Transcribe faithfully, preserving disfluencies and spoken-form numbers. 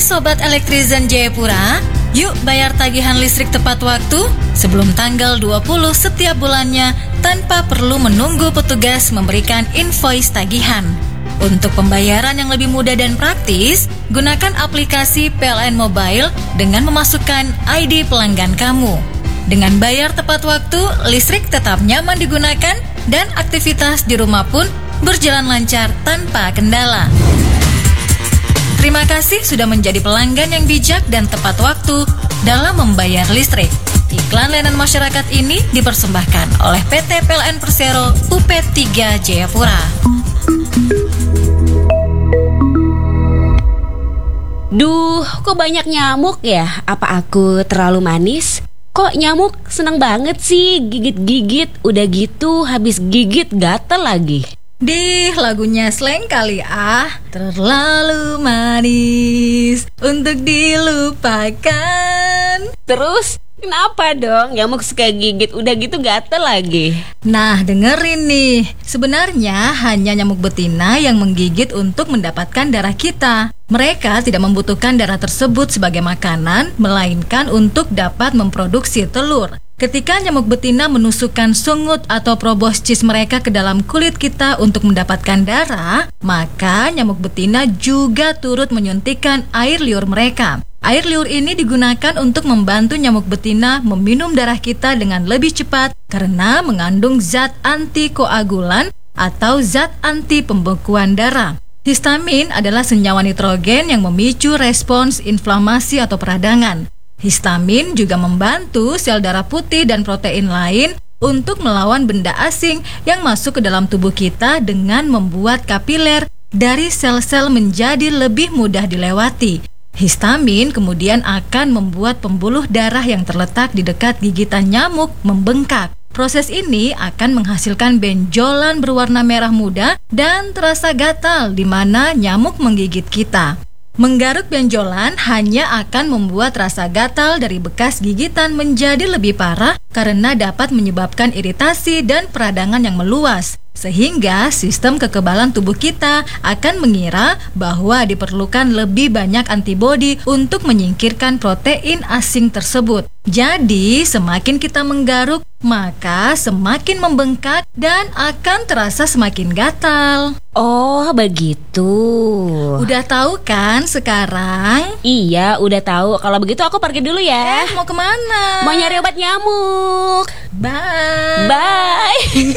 Sobat Elektrizen Jayapura, yuk bayar tagihan listrik tepat waktu sebelum tanggal dua puluh setiap bulannya tanpa perlu menunggu petugas memberikan invoice tagihan. Untuk pembayaran yang lebih mudah dan praktis, gunakan aplikasi P L N Mobile dengan memasukkan I D pelanggan kamu. Dengan bayar tepat waktu, listrik tetap nyaman digunakan dan aktivitas di rumah pun berjalan lancar tanpa kendala. Terima kasih sudah menjadi pelanggan yang bijak dan tepat waktu dalam membayar listrik. Iklan layanan masyarakat ini dipersembahkan oleh P T P L N Persero U P tiga Jayapura. Duh, kok banyak nyamuk ya? Apa aku terlalu manis? Kok nyamuk seneng banget sih gigit-gigit? Udah gitu habis gigit gatel lagi. Dih, lagunya slang kali ah. Terlalu manis untuk dilupakan. Terus kenapa dong nyamuk suka gigit udah gitu gatel lagi? Nah, dengerin nih. Sebenarnya hanya nyamuk betina yang menggigit untuk mendapatkan darah kita. Mereka tidak membutuhkan darah tersebut sebagai makanan, melainkan untuk dapat memproduksi telur. Ketika nyamuk betina menusukkan sungut atau proboscis mereka ke dalam kulit kita untuk mendapatkan darah, maka nyamuk betina juga turut menyuntikkan air liur mereka. Air liur ini digunakan untuk membantu nyamuk betina meminum darah kita dengan lebih cepat karena mengandung zat antikoagulan atau zat anti pembekuan darah. Histamin adalah senyawa nitrogen yang memicu respons inflamasi atau peradangan. Histamin juga membantu sel darah putih dan protein lain untuk melawan benda asing yang masuk ke dalam tubuh kita dengan membuat kapiler dari sel-sel menjadi lebih mudah dilewati. Histamin kemudian akan membuat pembuluh darah yang terletak di dekat gigitan nyamuk membengkak. Proses ini akan menghasilkan benjolan berwarna merah muda dan terasa gatal di mana nyamuk menggigit kita. Menggaruk benjolan hanya akan membuat rasa gatal dari bekas gigitan menjadi lebih parah karena dapat menyebabkan iritasi dan peradangan yang meluas. Sehingga sistem kekebalan tubuh kita akan mengira bahwa diperlukan lebih banyak antibodi untuk menyingkirkan protein asing tersebut. Jadi, semakin kita menggaruk, maka semakin membengkak dan akan terasa semakin gatal. Oh, begitu. Udah tahu kan sekarang? Iya, udah tahu. Kalau begitu aku pergi dulu ya. Eh, mau kemana? Mau nyari obat nyamuk. Bye. Bye.